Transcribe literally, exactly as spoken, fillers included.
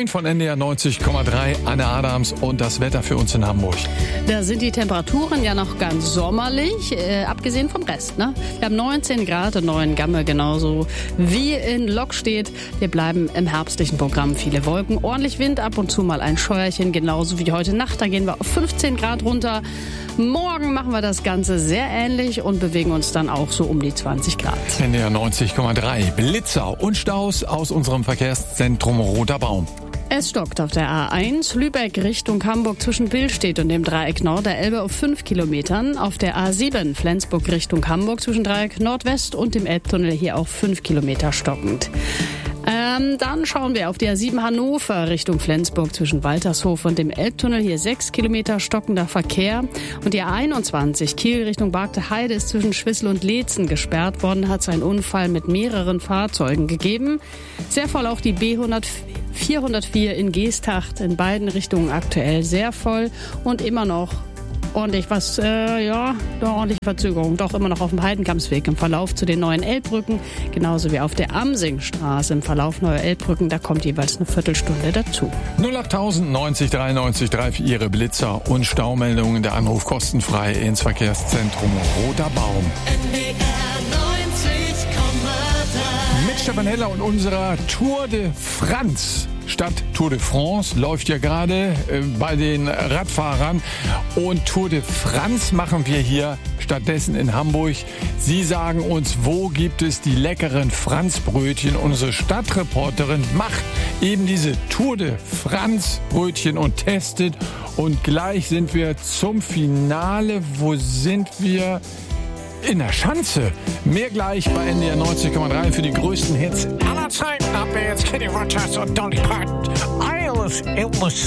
neun von N D R neunzig Komma drei, Anne Adams und das Wetter für uns in Hamburg. Da sind die Temperaturen ja noch ganz sommerlich, äh, abgesehen vom Rest. Ne? Wir haben neunzehn Grad in Neuengamme, genauso wie in Lockstedt. Wir bleiben im herbstlichen Programm. Viele Wolken, ordentlich Wind, ab und zu mal ein Scheuerchen, genauso wie heute Nacht. Da gehen wir auf fünfzehn Grad runter. Morgen machen wir das Ganze sehr ähnlich und bewegen uns dann auch so um die zwanzig Grad. N D R neunzig Komma drei, Blitzer und Staus aus unserem Verkehrszentrum Roter Baum. Es stockt auf der A eins, Lübeck Richtung Hamburg zwischen Billstedt und dem Dreieck Nord der Elbe auf fünf Kilometern. Auf der A sieben, Flensburg Richtung Hamburg zwischen Dreieck Nordwest und dem Elbtunnel hier auf fünf Kilometer stockend. Ähm, dann schauen wir auf die A sieben Hannover Richtung Flensburg zwischen Waltershof und dem Elbtunnel. Hier sechs Kilometer stockender Verkehr. Und die A einundzwanzig Kiel Richtung Bargte Heide ist zwischen Schwissel und Leetzen gesperrt worden. Hat es einen Unfall mit mehreren Fahrzeugen gegeben. Sehr voll auch die B vierhundertvier in Geesthacht. In beiden Richtungen aktuell sehr voll und immer noch ordentlich was, äh, ja, ordentliche Verzögerung. Doch immer noch auf dem Heidenkampsweg im Verlauf zu den neuen Elbbrücken. Genauso wie auf der Amsingstraße im Verlauf neuer Elbbrücken. Da kommt jeweils eine Viertelstunde dazu. null acht tausend neunzig dreiundneunzig drei für Ihre Blitzer und Staumeldungen. Der Anruf kostenfrei ins Verkehrszentrum Roter Baum. N D R neunzig Komma drei. Mit Stefan Heller und unserer Tour de France. Statt Tour de France läuft ja gerade äh, bei den Radfahrern. Und Tour de France machen wir hier stattdessen in Hamburg. Sie sagen uns, wo gibt es die leckeren Franzbrötchen? Unsere Stadtreporterin macht eben diese Tour de France Brötchen und testet. Und gleich sind wir zum Finale. Wo sind wir? In der Schanze. Mehr gleich bei N D R neunzig Komma drei für die größten Hits aller Zeiten. Ab jetzt Kenny Rogers und Dolly Parton. Alles, it was